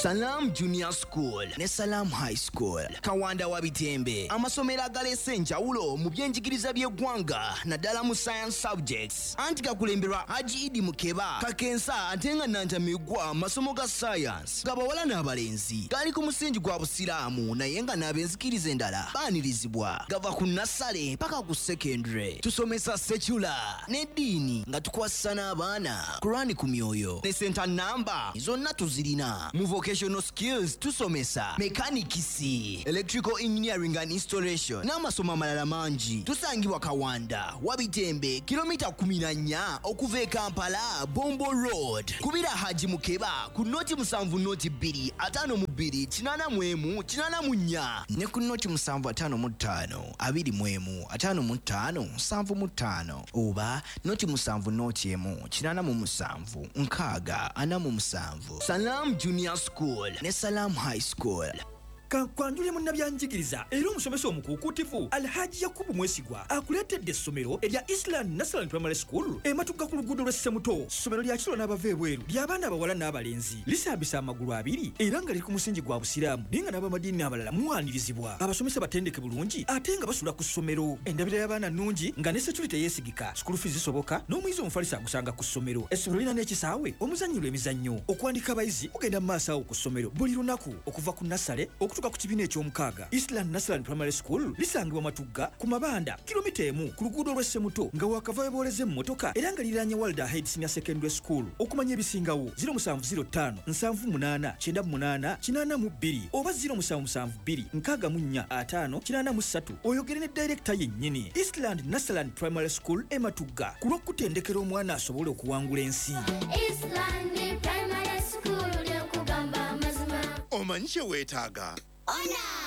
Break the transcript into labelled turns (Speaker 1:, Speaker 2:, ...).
Speaker 1: Salam Junior School ne Salam High School Kawanda wa Bitembe amasomero agalese njawulo mu byenjigiriza by'eggwanga naddala mu science subjects anti gakulemberwa Haji Idi Mukeba kakensa atenga nantamigwa masomo ga science gabawala n'abalenzi gali ku musingi gwa busiraamu naye nga n'abenzikiriza endala baanirizibwa gava ku nasale paka ku secondary tusomesa secular n'eddiini nga tukwasa n'abaana Qur'ani ku myoyo ne center number zonna tuzirina mu vocational skills tusomesa mechanics, electrical engineering and installation n'amasomo amalala mangi tusangibwa Kawanda Wabitembe kilomita 14 okuva e Kampala Bombo Road kubira Haji Mukeba ku noti 7 noti 2 52 81 84 ne ku noti 755 21 55 75 oba noti 7 noti 1 87 nkaaga 47 Salam Junior School ne Salam High School.
Speaker 2: Kwanjule munnabyanjigiriza era omusomesa omukuukutivu Alhaji Yakubu Mwesigwa akuleetedde essomero erya Island National Primary School ematuka ku luguudo lw'Essemuto. Ssomero lya kiro n'abava ebweru ly'abaana abawala n'abalenzi lisambisa amagulu 2 era nga liri ku musingi gwa busiraamu naye nga n'abamadiini abalala muwanirizibwa. Abasomesa batendeke bulungi ate nga basula ku ssomero. Endabira y'abaana nnungi nga ne security yeesigika. School fees zisoboka n'omuyizi omufalisa agusanga ku ssomero. Essomero lirina n'ekisaawe omuzannyirwa emizannyo. Okuwandika abayizi kugenda mu maaso awo ku ssomero buli lunaku okuva ku nasale okutuuka ku kibiina eky'omukaaga. Eastland National Primary School lisangibwa Matugga ku Mabanda kilomita 1 ku luguudo lw'Essemuto nga wakava weboleze mmotoka era nga liranye Walder Head Senior Secondary School. Okumanya ebisingawo 0705 78 98 82 oba 0772 64 5 83 oyogere ne director yennyini. Eastland National Primary School Matugga ku lw'okutendekera omwana asobole okuwangula ensi.
Speaker 3: Eastland Primary School ly'okugamba amazima.
Speaker 4: Omanyi kye weetaaga?
Speaker 3: Ona!